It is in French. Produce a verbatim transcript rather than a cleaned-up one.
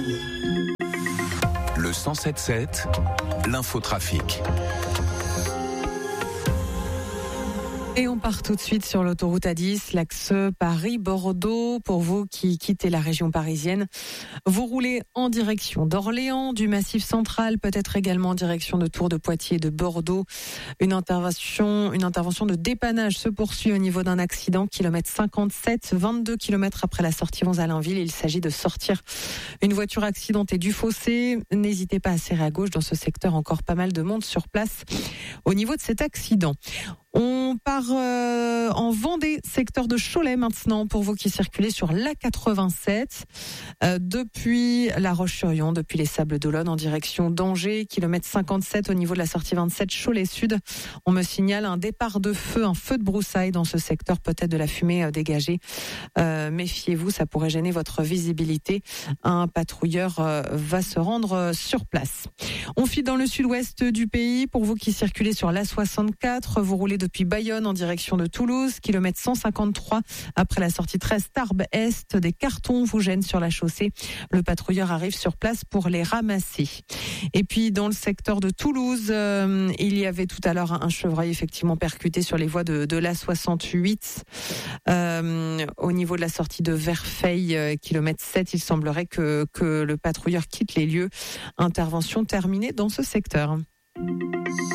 Le cent sept sept, l'infotrafic. Et on part tout de suite sur l'autoroute A dix, l'axe Paris-Bordeaux. Pour vous qui quittez la région parisienne, vous roulez en direction d'Orléans, du Massif central, peut-être également en direction de Tours, de Poitiers, de Bordeaux. Une intervention, une intervention de dépannage se poursuit au niveau d'un accident, kilomètre cinquante-sept, vingt-deux kilomètres après la sortie Mons-Allainville. Il s'agit de sortir une voiture accidentée du fossé. N'hésitez pas à serrer à gauche dans ce secteur, encore pas mal de monde sur place au niveau de cet accident. On part euh, en Vendée, secteur de Cholet maintenant, pour vous qui circulez sur l'A quatre-vingt-sept, euh, depuis La Roche-sur-Yon, depuis les Sables d'Olonne en direction d'Angers, kilomètre cinquante-sept au niveau de la sortie vingt-sept Cholet Sud. On me signale un départ de feu, un feu de broussailles dans ce secteur, peut-être de la fumée euh, dégagée. Euh, méfiez-vous, ça pourrait gêner votre visibilité. Un patrouilleur euh, va se rendre euh, sur place. On file dans le sud-ouest du pays, pour vous qui circulez sur l'A soixante-quatre, vous roulez depuis Bayonne en direction de Toulouse, kilomètre cent cinquante-trois, après la sortie treize Tarbes Est, des cartons vous gênent sur la chaussée. Le patrouilleur arrive sur place pour les ramasser. Et puis dans le secteur de Toulouse, euh, il y avait tout à l'heure un chevreuil effectivement percuté sur les voies de, de l'A soixante-huit, euh, au niveau de la sortie de Verfeil, euh, kilomètre sept. Il semblerait que, que le patrouilleur quitte les lieux. Intervention terminée dans ce secteur.